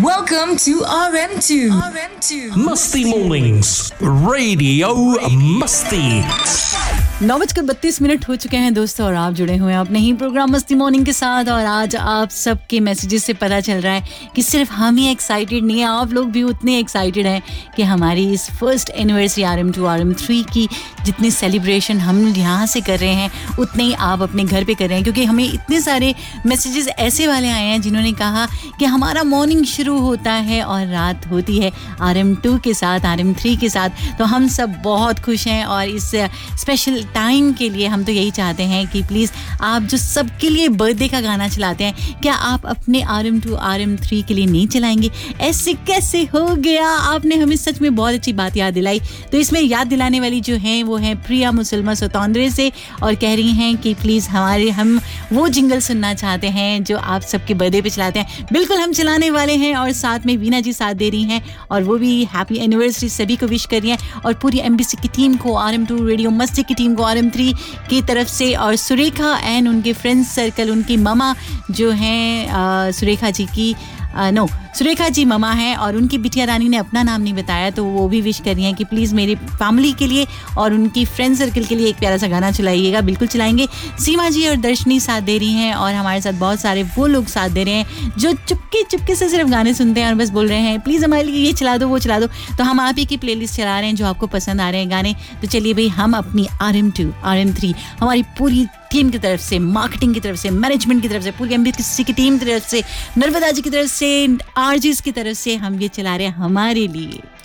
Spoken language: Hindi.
Welcome to RM2. Musty Mornings, Radio Musty. 9:32 हो चुके हैं दोस्तों और आप जुड़े हुए हैं अपने ही प्रोग्राम मस्ती मॉर्निंग के साथ। और आज आप सबके मैसेजेस से पता चल रहा है कि सिर्फ हम ही एक्साइटेड नहीं है, आप लोग भी उतने एक्साइटेड हैं कि हमारी इस फर्स्ट एनिवर्सरी RM2 RM3 की जितनी सेलिब्रेशन हम यहाँ से कर रहे हैं उतने ही आप अपने घर पे कर रहे हैं। क्योंकि हमें इतने सारे मैसेजेस ऐसे वाले आए हैं जिन्होंने कहा कि हमारा मॉर्निंग शुरू होता है और रात होती है RM2 के साथ, RM3 के साथ। तो हम सब बहुत खुश हैं और इस स्पेशल टाइम के लिए हम तो यही चाहते हैं कि प्लीज़ आप जो सबके लिए बर्थडे का गाना चलाते हैं, क्या आप अपने RM2 RM3 के लिए नहीं चलाएंगे? ऐसे कैसे हो गया? आपने हमें सच में बहुत अच्छी बात याद दिलाई। तो इसमें याद दिलाने वाली जो हैं वो हैं प्रिया मुसलमा सतौंदरे से, और कह रही हैं कि प्लीज़ हम वो जिंगल सुनना चाहते हैं जो आप सबके बर्थडे पे चलाते हैं। बिल्कुल हम चलाने वाले हैं। और साथ में वीना जी साथ दे रही हैं और वो भी हैप्पी एनिवर्सरी सभी को विश कर रही हैं, और पूरी MBC की टीम को, RM2 रेडियो मस्ती की टीम को RM3 की तरफ से, और सुरेखा एंड उनके फ्रेंड्स सर्कल, उनकी ममा जो हैं सुरेखा जी की सुरेखा जी ममा हैं और उनकी बिटिया रानी ने अपना नाम नहीं बताया, तो वो भी विश कर रही हैं कि प्लीज़ मेरी फैमिली के लिए और उनकी फ्रेंड सर्कल के लिए एक प्यारा सा गाना चलाइएगा। बिल्कुल चलाएंगे। सीमा जी और दर्शनी साथ दे रही हैं, और हमारे साथ बहुत सारे वो लोग साथ दे रहे हैं जो चुपके से सिर्फ गाने सुनते हैं और बस बोल रहे हैं प्लीज़ हमारे लिए ये चला दो वो चला दो। तो हम आप ही की प्लेलिस्ट चला रहे हैं जो आपको पसंद आ रहे हैं गाने। तो चलिए भाई, हम अपनी RM2 RM3 हमारी पूरी टीम की तरफ से, मार्केटिंग की तरफ से, मैनेजमेंट की तरफ से, पूरी MBC की टीम की तरफ से, नर्मदा जी की तरफ से, RJs की तरफ से हम ये चला रहे हैं हमारे लिए